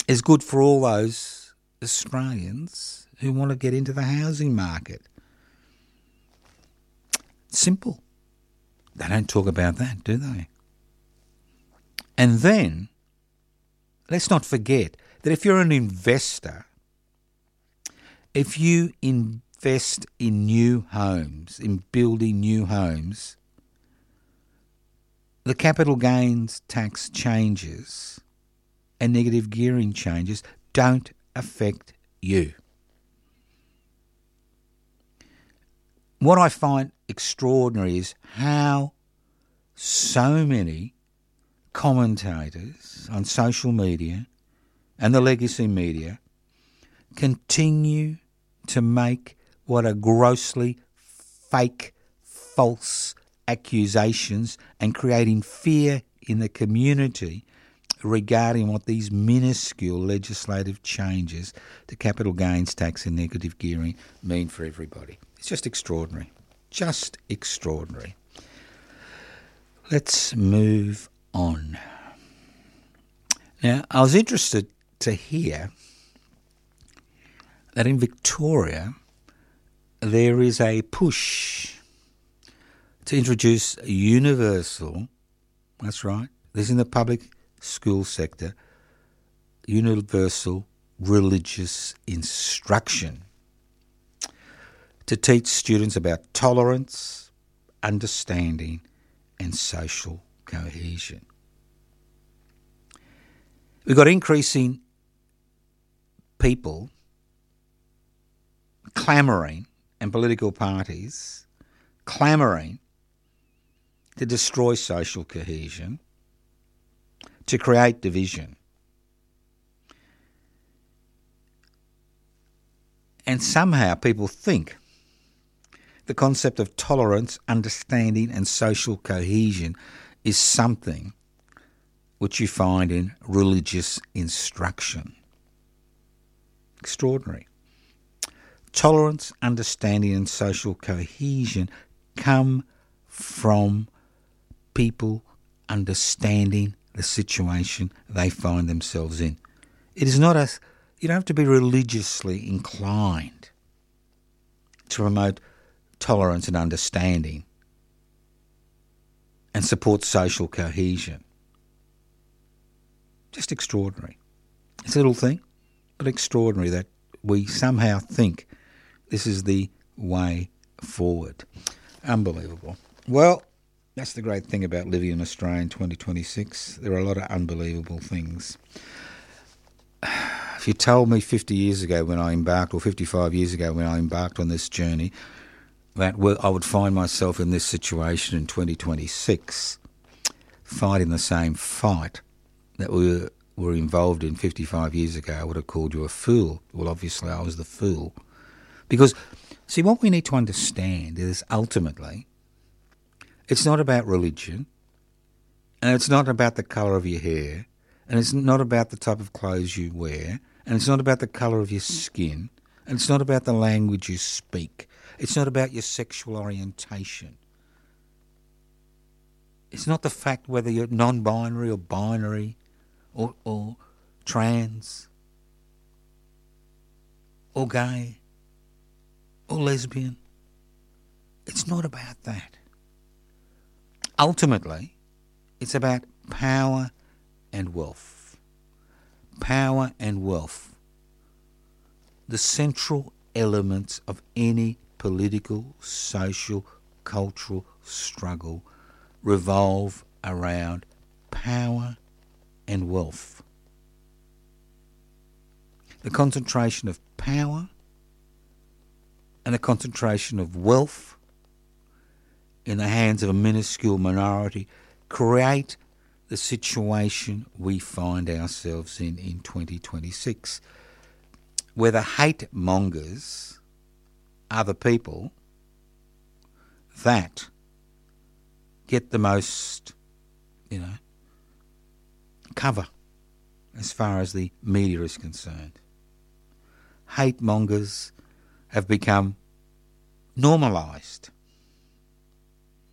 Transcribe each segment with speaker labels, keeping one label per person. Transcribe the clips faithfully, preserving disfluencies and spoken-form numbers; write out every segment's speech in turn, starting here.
Speaker 1: is good for all those Australians who want to get into the housing market. Simple. They don't talk about that, do they? And then, let's not forget that if you're an investor, if you invest in new homes, in building new homes, the capital gains tax changes and negative gearing changes don't affect you. What I find extraordinary is how so many commentators on social media and the legacy media continue to make what are grossly fake, false accusations and creating fear in the community regarding what these minuscule legislative changes to capital gains tax and negative gearing mean for everybody. It's just extraordinary. Just extraordinary. Let's move on. Now, I was interested to hear that in Victoria there is a push to introduce a universal, that's right, this is in the public school sector, universal religious instruction to teach students about tolerance, understanding and social cohesion. We've got increasing people clamouring, and political parties clamouring to destroy social cohesion, to create division. And somehow people think the concept of tolerance, understanding and social cohesion is something which you find in religious instruction. Extraordinary. Tolerance, understanding and social cohesion come from people understanding the situation they find themselves in. It is not a, you don't have to be religiously inclined to promote tolerance and understanding and support social cohesion. Just extraordinary. It's a little thing, but extraordinary that we somehow think this is the way forward. Unbelievable. Well, that's the great thing about living in Australia in twenty twenty-six. There are a lot of unbelievable things. If you told me fifty years ago when I embarked, or fifty-five years ago when I embarked on this journey, that I would find myself in this situation in twenty twenty-six, fighting the same fight that we were, were involved in fifty-five years ago, I would have called you a fool. Well, obviously I was the fool. Because, see, what we need to understand is ultimately it's not about religion, and it's not about the colour of your hair, and it's not about the type of clothes you wear, and it's not about the colour of your skin, and it's not about the language you speak. It's not about your sexual orientation. It's not the fact whether you're non-binary or binary or, or trans or gay or lesbian. It's not about that. Ultimately, it's about power and wealth. Power and wealth. The central elements of any political, social, cultural struggle revolve around power and wealth. The concentration of power and the concentration of wealth in the hands of a minuscule minority create the situation we find ourselves in in twenty twenty-six, where the hate mongers are the people that get the most, you know, cover as far as the media is concerned. Hate mongers have become normalised.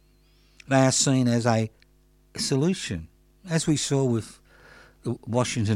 Speaker 1: They are seen as a solution, as we saw with the Washington